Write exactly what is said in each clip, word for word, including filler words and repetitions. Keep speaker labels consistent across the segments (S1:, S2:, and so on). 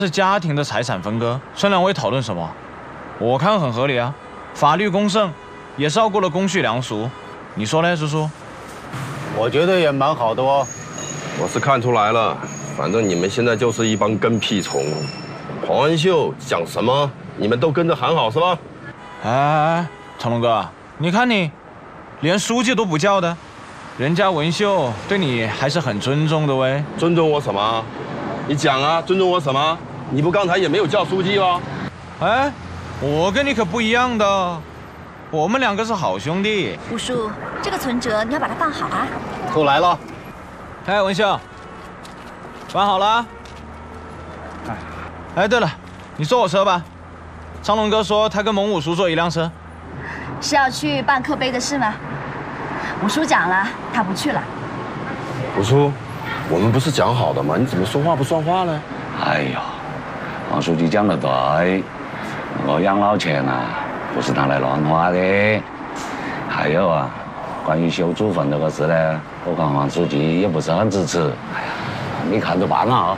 S1: 是家庭的财产分割，村两位讨论什么？我看很合理啊，法律公正，也照顾了公序良俗。你说呢，叔叔？
S2: 我觉得也蛮好的哦。
S3: 我是看出来了，反正你们现在就是一帮跟屁虫。黄文秀讲什么，你们都跟着喊好是吧？
S1: 哎哎哎，长龙哥，你看你，连书记都不叫的，人家文秀对你还是很尊重的喂。
S3: 尊重我什么？你讲啊，尊重我什么？你不刚才也没有叫书记吗？
S1: 哎，我跟你可不一样的，我们两个是好兄弟。
S4: 五叔，这个存折你要把它放好啊。
S2: 都来了。
S1: 哎，文秀，办好了。哎，哎，对了，你坐我车吧。长龙哥说他跟蒙武叔坐一辆车。
S4: 是要去办刻碑的事吗？五叔讲了，他不去了。
S3: 五叔，我们不是讲好的吗？你怎么说话不算话呢？
S5: 哎呦，黄书记讲得对，我养老钱啊，不是拿来乱花的。还有啊，关于修祖坟这个事呢，我看黄书记也不是很支持。哎呀，你看着办啊。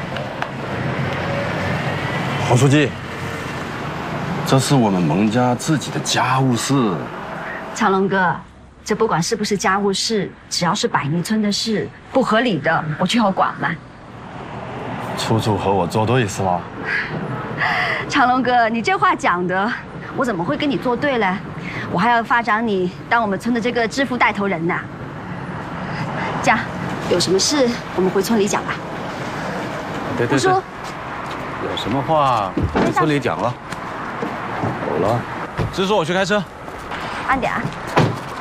S3: 黄书记，这是我们蒙家自己的家务事。
S4: 长龙哥，这不管是不是家务事，只要是百泥村的事，不合理的我就要管了。
S2: 处处和我作对是吧？
S4: 长龙哥，你这话讲的，我怎么会跟你作对嘞？我还要发展你当我们村的这个致富带头人呢。这样，有什么事我们回村里讲吧。
S2: 对对对，有什么话回村里讲了。
S3: 走了，
S1: 支叔，我去开车。
S4: 慢点啊。